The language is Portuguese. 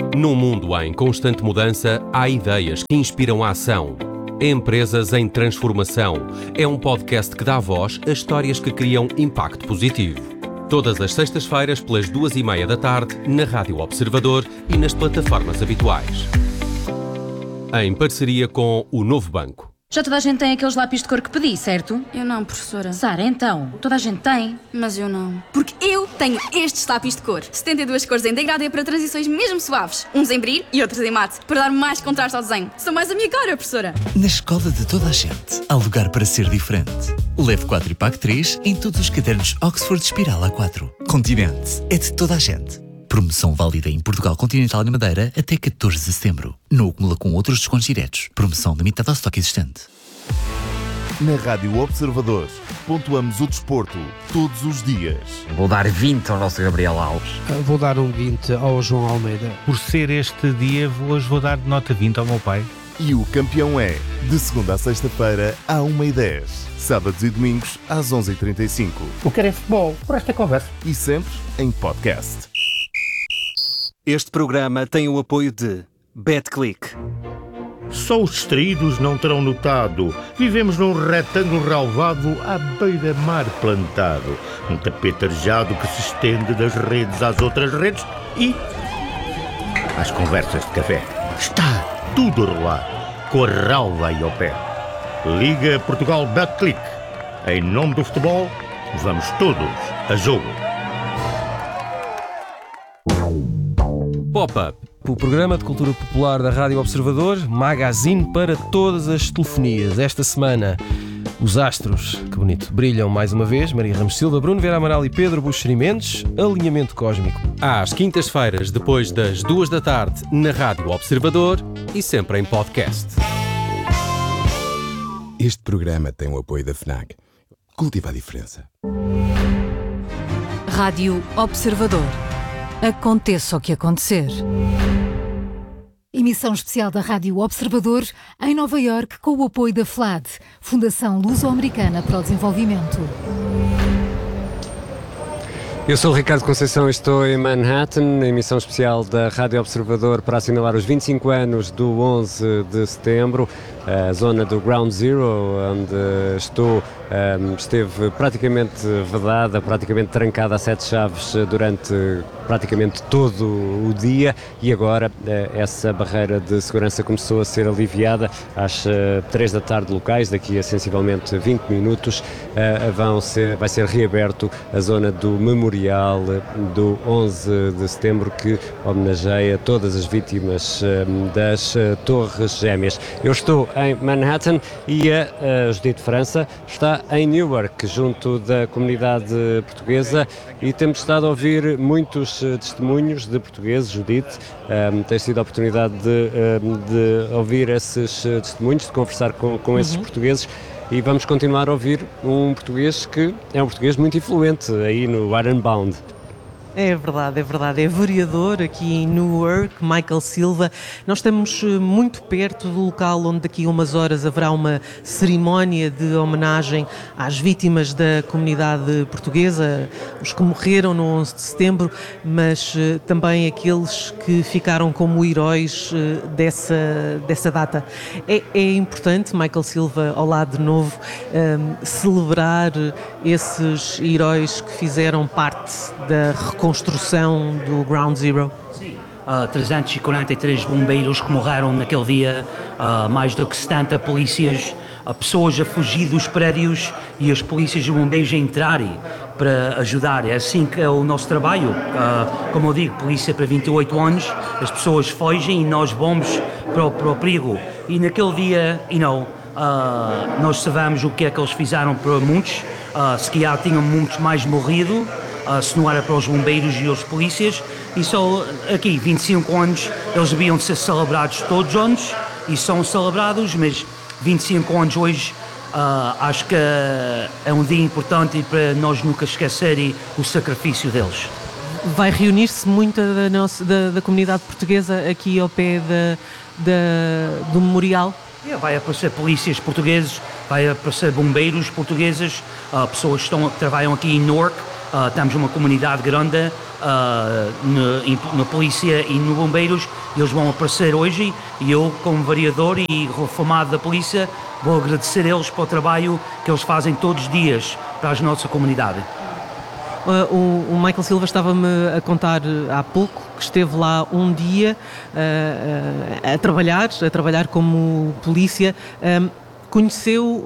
Num mundo em constante mudança, há ideias que inspiram a ação. Empresas em Transformação é um podcast que dá voz a histórias que criam impacto positivo. Todas as sextas-feiras, pelas 2:30 da tarde, na Rádio Observador e nas plataformas habituais. Em parceria com o Novo Banco. Já toda a gente tem aqueles lápis de cor que pedi, certo? Eu não, professora. Sara, então, toda a gente tem. Mas eu não. Porque eu tenho estes lápis de cor. 72 cores em degradê para transições mesmo suaves. Uns em brilho e outros em mate, para dar mais contraste ao desenho. São mais a minha cara, professora. Na escola de toda a gente, há lugar para ser diferente. Leve 4 e pague 3 em todos os cadernos Oxford Espiral A4. Continente é de toda a gente. Promoção válida em Portugal Continental e na Madeira até 14 de setembro. Não acumula com outros descontos diretos. Promoção limitada ao estoque existente. Na Rádio Observador, pontuamos o desporto todos os dias. Vou dar 20 ao nosso Gabriel Alves. Vou dar um 20 ao João Almeida. Por ser este dia, hoje vou dar nota 20 ao meu pai. E o campeão é, de segunda a sexta-feira, à 1h10. Sábados e domingos, às 11h35. O que é futebol, por esta conversa. E sempre em podcast. Este programa tem o apoio de BetClick. Só os distraídos não terão notado. Vivemos num retângulo relvado à beira-mar plantado. Um tapete arejado que se estende das redes às outras redes e às conversas de café. Está tudo a rolar, com a relva aí ao pé. Liga Portugal BetClick. Em nome do futebol, vamos todos a jogo. Pop-Up, o programa de cultura popular da Rádio Observador, magazine para todas as telefonias. Esta semana, os astros, que bonito, brilham mais uma vez. Maria Ramos Silva, Bruno Vieira Amaral e Pedro Buxeri Mendes, Alinhamento Cósmico. Às quintas-feiras, depois das 2 da tarde, na Rádio Observador e sempre em podcast. Este programa tem o apoio da FNAC. Cultiva a diferença. Rádio Observador. Aconteça o que acontecer. Emissão especial da Rádio Observador em Nova Iorque com o apoio da FLAD, Fundação Luso-Americana para o Desenvolvimento. Eu sou o Ricardo Conceição e estou em Manhattan, emissão especial da Rádio Observador para assinalar os 25 anos do 11 de setembro. A zona do Ground Zero, onde estou, esteve praticamente vedada, praticamente trancada a 7 chaves durante praticamente todo o dia e agora essa barreira de segurança começou a ser aliviada às 3 da tarde locais, daqui a sensivelmente 20 minutos vai ser reaberto a zona do Memorial do 11 de setembro que homenageia todas as vítimas das Torres Gêmeas. Eu estou em Manhattan e a Judite França está em Newark, junto da comunidade portuguesa, e temos estado a ouvir muitos testemunhos de portugueses. Judite, tens tido a oportunidade de ouvir esses testemunhos, de conversar com esses portugueses, e vamos continuar a ouvir um português que é um português muito influente aí no Ironbound. É verdade, é vereador aqui em Newark, Michael Silva. Nós estamos muito perto do local onde daqui a umas horas haverá uma cerimónia de homenagem às vítimas da comunidade portuguesa, os que morreram no 11 de setembro, mas também aqueles que ficaram como heróis dessa data. É importante, Michael Silva, ao lado de novo, celebrar esses heróis que fizeram parte da reconstrução do Ground Zero? Sim. 343 bombeiros que morreram naquele dia, mais do que 70 polícias, pessoas a fugir dos prédios e as polícias e bombeiros a entrarem para ajudar. É assim que é o nosso trabalho. Como eu digo, polícia para 28 anos, as pessoas fogem e nós vamos para o perigo. E naquele dia, nós sabemos o que é que eles fizeram para muitos, se calhar tinham muitos mais morrido, se não era para os bombeiros e os polícias, e só aqui, 25 anos, eles deviam ser celebrados todos os anos, e são celebrados, mas 25 anos hoje, acho que é um dia importante para nós nunca esquecerem o sacrifício deles. Vai reunir-se muita da comunidade portuguesa aqui ao pé do memorial? Vai aparecer polícias portugueses vai aparecer bombeiros portugueses, pessoas que trabalham aqui em Newark. Temos uma comunidade grande na polícia e no bombeiros. Eles vão aparecer hoje e eu, como vereador e reformado da polícia, vou agradecer a eles pelo trabalho que eles fazem todos os dias para a nossa comunidade. O Michael Silva estava-me a contar há pouco que esteve lá um dia a trabalhar como polícia. Conheceu